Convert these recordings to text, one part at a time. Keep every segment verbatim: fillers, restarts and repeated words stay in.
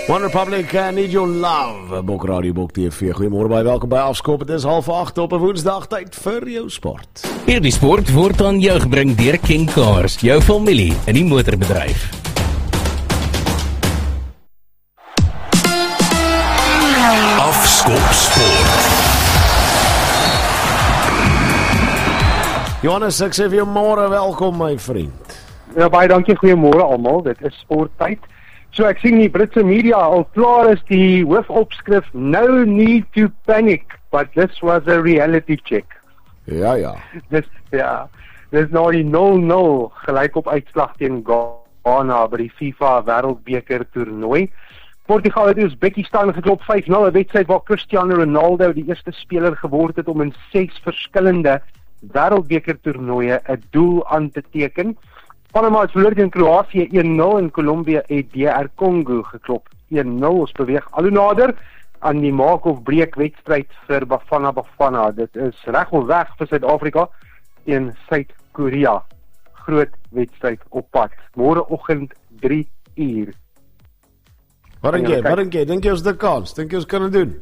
One Republic, I Need Your Love, Bok Radio, Bok T V. Goeiemôre baie, welkom by Afskop. Het is half acht op 'n Woensdag, tyd vir jou sport. Hierdie sport word aan jou gebring deur King Cars, jou familie in die motorbedryf. Afskop Sport. Johannes, ek sê vir jou môre, welkom my vriend. Ja, baie dankie, goeiemôre almal. Dit is sporttyd. So ek sien die Britse media al klaar is die hoofopskrif "No need to panic, but this was a reality check." Ja, ja. Dis ja, dis nou die nul nul gelyk op uitslag teen Ghana by die FIFA Wêreldbeker toernooi. Portugal het Uzbekistan geklop vyf nul, 'n wedstryd waar Cristiano Ronaldo die eerste speler geword het om in ses verskillende Wêreldbeker toernooie 'n doel aan te teken. Panama het verloor teen Kroasie een nul en Colombia het D R Congo geklop een nul. Ons beweeg al hoe nader aan die maak of breek wedstryd vir Bafana Bafana. Dit is reg of weg vir Suid-Afrika teen Suid-Korea. Groot wedstryd op pad. Môreoggend drie uur. Wat dink jy? Wat dink jy? Dink jy ons het 'n kans? Dink jy ons kan dit doen?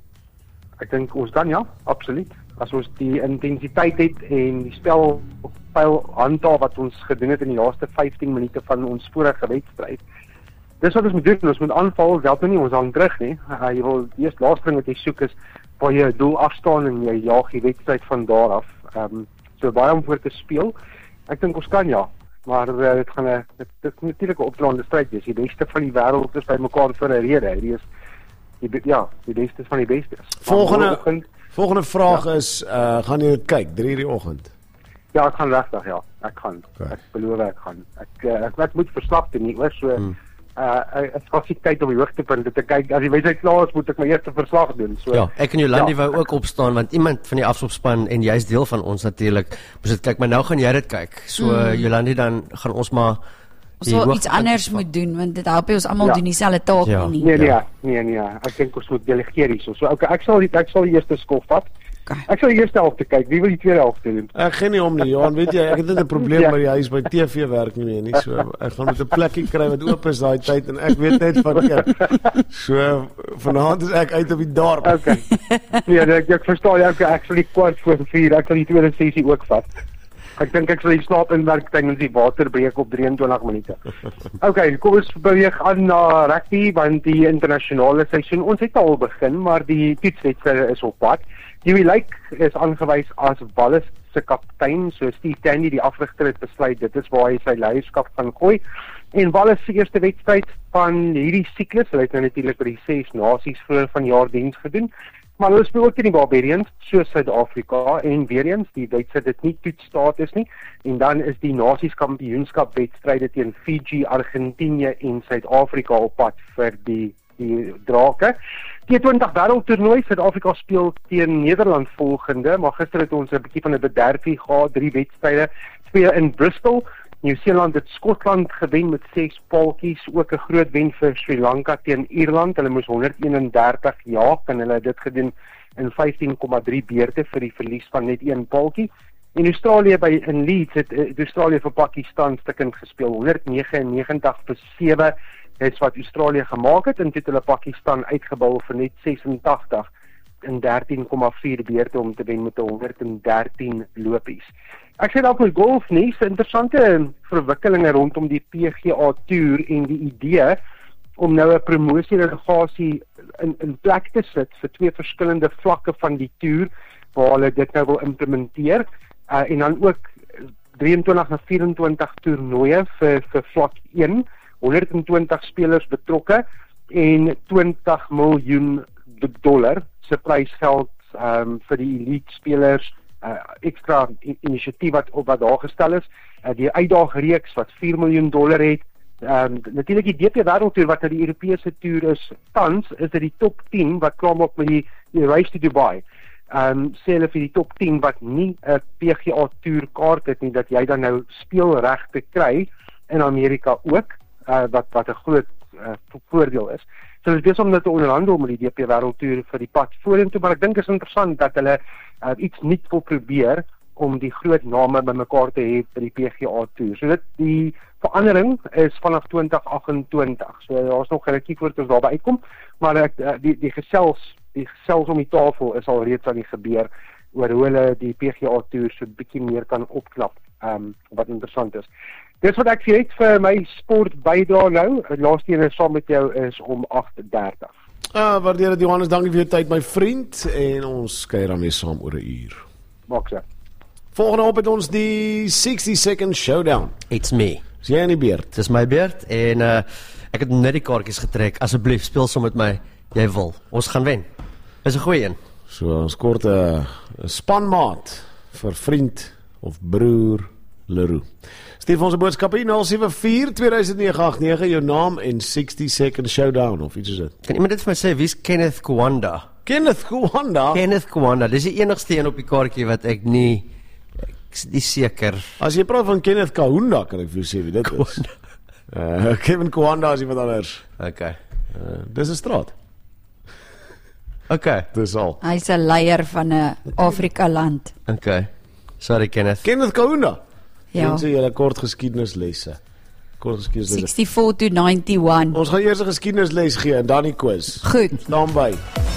Ek dink ons kan, ja, absoluut. As ons die intensiteit het en die spel pyl handhaaf wat ons gedoen het in die laaste vyftien minute van ons vorige wedstryd. Dis wat ons moet doen, ons moet aanval, help nie, ons hang terug nie. Uh, jy wil, die eerste laaste ding wat jy soek is, waar jy 'n doel afstaan en jy jaag die wedstryd van daar af. Um, so baie om voor te speel. Ek dink ons kan, ja. Maar uh, dit gaan 'n dit, dit natuurlik 'n opdraande stryd wees. Die beste van die wêreld is bymekaar vir 'n rede. Die is die, ja, die beste van die bestes. Volgende Volgende vraag ja. is, uh, gaan jy dit kyk, drie uur die oggend? Ja, ek gaan regtig, ja. Ek gaan. Okay. Ek beloof ek gaan. Ek uh, ek, ek moet verslag doen nie, hoor, so hmm. uh, ek gaan nie tyd om die hoogtepunte te kyk. As die wedstryd klaar is, moet ek my eerste verslag doen. So ja, ek en Jolandi ja, wou ook opstaan want iemand van die afskopspan en jy's deel van ons natuurlik. Moes dit kyk, maar nou gaan jy dit kyk. So hmm. Jolandi, dan gaan ons maar ons sal iets anders moet doen, want dit help ons almal ja. doen dieselfde taak ja. nie. Nee, nee, ja. nee, nee. Ek dink ons moet delegeer hierso. So okay, ek sal die ek sal die eerste skof vat. Okay. Ek sal die eerste helfte kyk. Wie wil die tweede helfte doen? Ek geen nie om nie, Johan, weet jy, ek het net 'n probleem ja. by die huis by T V werk nie meer nie. So ek gaan met 'n plekkie kry wat oop is daai tyd en ek weet net van keer. So vanaand is ek uit op die dorp. Okay. Nee, ek ek verstaan jou. Ek sal die kwart voor vier, ek sal die tweede sessie ook vat. Ek dink ek sal die slaap inwerk tydens die water breek op drieëntwintig minute. Okay, kom ons beweeg aan na rugby, want die internasionale seisoen, ons het al begin, maar die toetswedstryde is op pad. Huey Lake is aangewys as Wallis se kaptein, so Steve Tandy, die afrigter, het besluit dit is waar hy sy leierskap gaan gooi. En Wallis se eerste wedstryd van hierdie siklus, hulle het nou natuurlik by die ses nasies vroeër van jaar diens gedoen. Maar hulle speel ook teen die Barbarians, soos Suid-Afrika, en weer eens, die wedstryd dit nie toetsstatus nie, en dan is die Nasieskampioenskap wedstryde teen Fiji, Argentinië en Suid-Afrika op pad vir die die drake. T twintig wêreldtoernooi, Suid-Afrika speel teen Nederland volgende, maar gister het ons 'n bietjie van 'n bederfie gehad, drie wedstryde, twee in Bristol. Nieu-Seeland het Skotland gewen met ses paaltjies, ook 'n groot wen vir Sri Lanka teen Ierland. Hulle moes honderdeenendertig jaag en hulle het dit gedoen in vyftien komma drie beurte vir die verlies van net een paaltjie. En Australië by in Leeds het, het Australië vir Pakistan stukkend gespeel, honderdnegenennegentig vir sewe is wat Australië gemaak het, en dit hulle Pakistan uitgebal vir net sesentagtig in dertien komma vier beurte om te wen met honderddertien lopies. Ek sê dalk met golf nie, so interessante verwikkelinge rondom die P G A Tour en die idee om nou 'n promosie-relegasie in, in plek te sit vir twee verskillende vlakke van die tour, waar hulle dit nou wil implementeer, uh, en dan ook drieëntwintig na vyerentwintig toernooie vir, vir vlak een, honderdtwintig spelers betrokke en twintig miljoen dollar se prysgeld um, vir die elite spelers, uh, ekstra inisiatief wat wat daar gestel is, uh, die uitdagreeks wat vier miljoen dollar het. Um, natuurlik die D P Wêreldtoer wat uit die Europese toer is tans, is dit die top tien wat klaarmaak met die, die Race to Dubai. Um, sê hulle vir die top tien wat nie 'n P G A toer kaart het nie, dat jy dan nou speelregte kry in Amerika ook, uh, wat wat 'n groot uh, voordeel is. So dit is om dit te onderhandel met die D P Wêreldtoer vir die pad vorentoe, maar ek dink is interessant dat hulle uh, iets nuuts wil probeer om die groot name bymekaar te hê by die P G A Tour. So dit die verandering is vanaf twintig agt-en-twintig. So daar's nog 'n rukkie voordat ons daarby uitkom, maar ek, die die gesels, die gesels om die tafel is al reeds aan die gebeur oor hoe hulle die P G A Tour so bietjie meer kan opknap, um, wat interessant is. Dis wat ek vir het vir my sport bydra nou. Laaste een is saam met jou is om agt dertig. Ah, waardeer dit Johannes, dankie vir jou tyd my vriend en ons kuier dan weer saam oor 'n uur. Maak so. Volgende op het ons die sixty second showdown. It's me. Is jy in die beurt? Dis my beurt en uh, ek het net die kaartjies getrek. Asseblief speel saam met my. Jy wil. Ons gaan wen. Is 'n goeie een. So ons kort 'n spanmaat vir vriend of broer Leroux. Stuur ons 'n boodskap hier nul sewe vier twee nege agt nege jou naam en sixty second showdown of iets is dit. Kan iemand dit vir my sê wie's Kenneth Kwanda? Kenneth Kwanda. Kenneth Kwanda. Dis die enigste een op die kaartjie wat ek nie ek is nie seker. As jy praat van Kenneth Kahunda, kan ek vir jou sê wie dit is. Uh, Kevin Kwanda is iemand anders. Okay. Uh, dis 'n straat. Okay. Dis al. Hy's 'n leier van 'n Afrika land. Okay. Sorry Kenneth. Kenneth Kahunda. Ja. Mense, julle kort geskiedenislesse. Kort geskiedenislesse. sixty-four to ninety-one. Ons gaan eers 'n geskiedenisles gee en dan die quiz. Goed. Staan by.